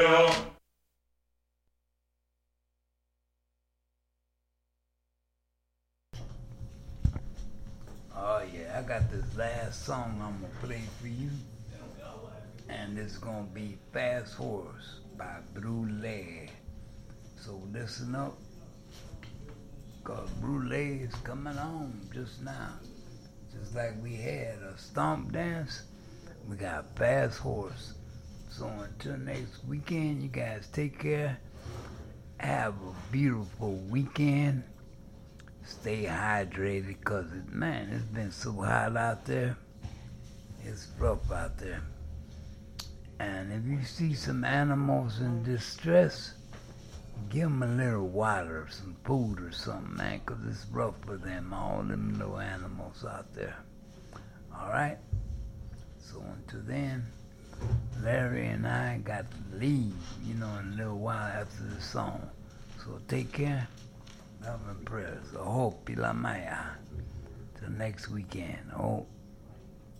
Oh yeah, I got this last song I'm gonna play for you, and it's gonna be Fast Horse by Brule. So listen up, cause Brule is coming on just now. Just like we had a stomp dance, we got Fast Horse. So until next weekend, you guys take care. Have a beautiful weekend. Stay hydrated, cause man, it's been so hot out there. It's rough out there. And if you see some animals in distress, give them a little water, some food or something, man, 'cause it's rough for them, all them little animals out there. All right? So until then, Larry and I got to leave, in a little while after the song. So take care. Love and prayers. I hope Pilamaya. Till next weekend. Oh.